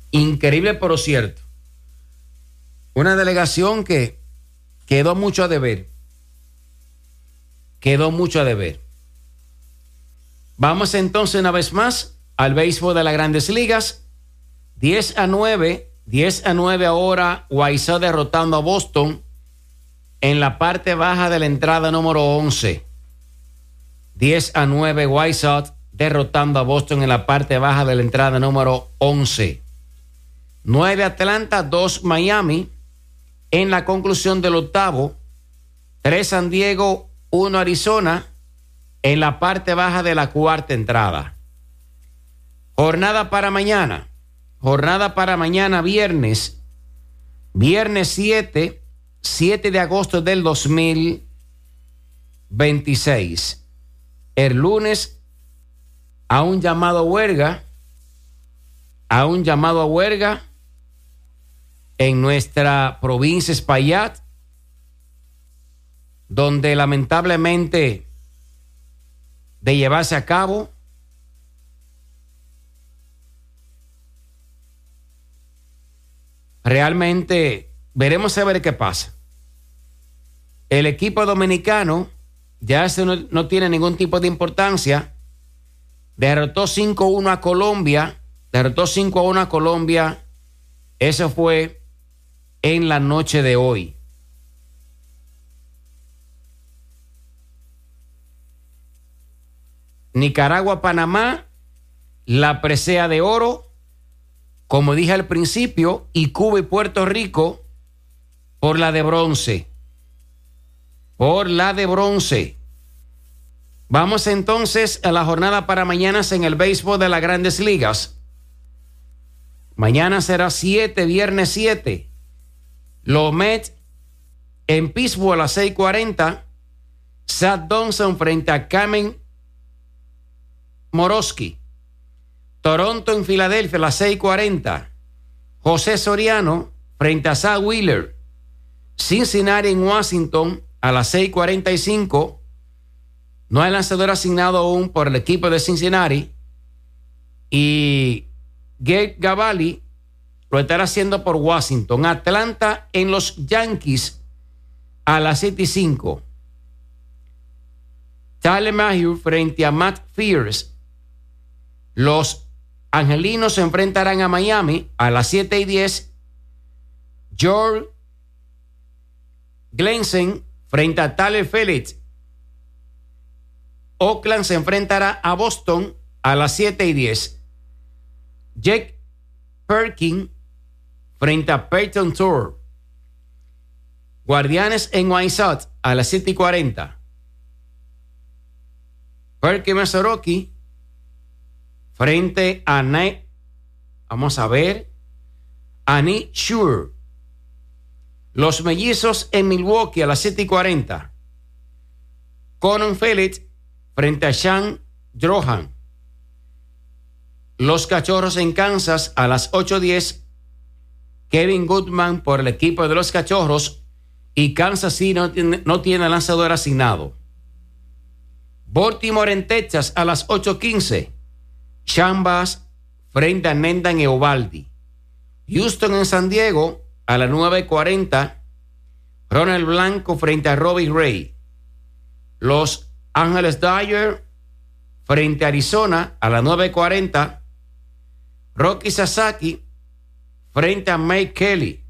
Increíble, pero cierto. Una delegación que quedó mucho a deber. Quedó mucho a deber. Vamos entonces una vez más al béisbol de las Grandes Ligas. 10-9 ahora. White Sox derrotando a Boston en la parte baja de la entrada número 11. 10-9 White Sox derrotando a Boston en la parte baja de la entrada número 11. 9 Atlanta, 2 Miami. En la conclusión del octavo, 3 San Diego, 1 Arizona en la parte baja de la cuarta entrada. Jornada para mañana viernes 7 de agosto del 2026. El lunes a un llamado a huelga en nuestra provincia Espaillat, donde lamentablemente de llevarse a cabo realmente veremos a ver qué pasa. El equipo dominicano ya no tiene ningún tipo de importancia. Derrotó 5-1 a Colombia. Eso fue en la noche de hoy. Nicaragua, Panamá, la presea de oro, como dije al principio, y Cuba y Puerto Rico por la de bronce. Vamos entonces a la jornada para mañana en el béisbol de las Grandes Ligas. Mañana será viernes 7. Los Mets en Pittsburgh a las 6:40. Zach Donson frente a Kamen Morosky. Toronto en Filadelfia a las 6:40. José Soriano frente a Zach Wheeler. Cincinnati en Washington a las 6:45. No hay lanzador asignado aún por el equipo de Cincinnati. Y Gabe Gavalli lo estará haciendo por Washington. Atlanta en los Yankees a las 7:05. Tyler Mahieu frente a Matt Pierce. Los angelinos se enfrentarán a Miami a las 7:10. George Glensen frente a Tyler Felix. Oakland se enfrentará a Boston a las 7:10. Jake Perkin frente a Peyton Tour. Guardianes en White Sox a las 7:40. Perkin Masaroki frente a Nick Shure. Los mellizos en Milwaukee a las 7:40. Conan Felix frente a Sean Drohan. Los Cachorros en Kansas a las 8:10. Kevin Goodman por el equipo de los Cachorros, y Kansas City no tiene lanzador asignado. Baltimore en Texas a las 8:15. Chambas frente a Nendan Eovaldi. Houston en San Diego a las 9:40. Ronald Blanco frente a Robbie Ray. Los Ángeles Dodgers frente a Arizona a las 9:40. Rocky Sasaki frente a Mike Kelly.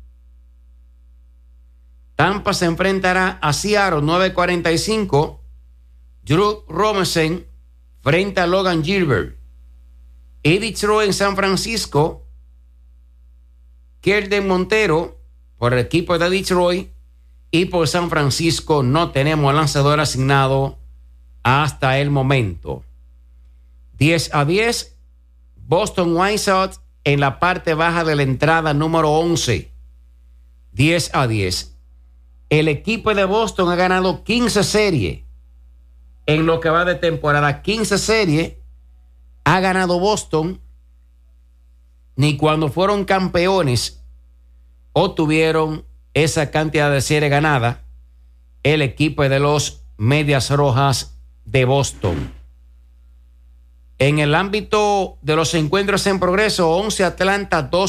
Tampa se enfrentará a Seattle 9:45. Drew Robinson frente a Logan Gilbert. Y Detroit en San Francisco. Kelden Montero por el equipo de Detroit, y por San Francisco no tenemos lanzador asignado hasta el momento. 10-10 Boston White Sox en la parte baja de la entrada número 11. 10-10. El equipo de Boston ha ganado 15 series en lo que va de temporada. 15 series ha ganado Boston. Ni cuando fueron campeones obtuvieron esa cantidad de series ganadas el equipo de los Medias Rojas de Boston. En el ámbito de los encuentros en progreso, 11 Atlanta, 2